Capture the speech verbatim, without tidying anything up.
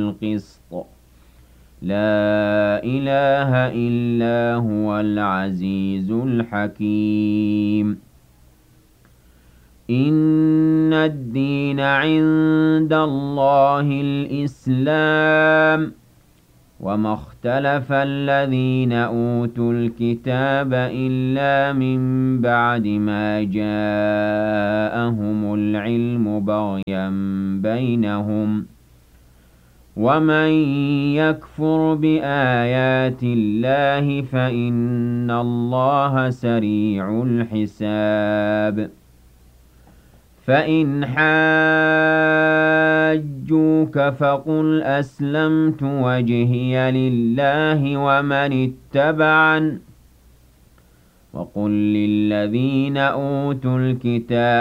بِالْقِسْطِ لَا إِلَٰهَ إِلَّا هُوَ الْعَزِيزُ الْحَكِيمُ إِنَّ الدِّينَ عِندَ اللَّهِ الْإِسْلَامُ وَمَا اخْتَلَفَ الَّذِينَ أُوتُوا الْكِتَابَ إِلَّا مِن بَعْدِ مَا جَاءَهُمُ الْعِلْمُ بَغْيًا بَيْنَهُمْ ۗ وَمَن يَكْفُرْ بِآيَاتِ اللَّهِ فَإِنَّ اللَّهَ سَرِيعُ الْحِسَابِ فَإِنْ حَاجُّوكَ فَقُلْ أَسْلَمْتُ وَجْهِيَ لِلَّهِ وَمَنِ اتَّبَعَنِ ۗ وَقُل لِّلَّذِينَ أُوتُوا الْكِتَابَ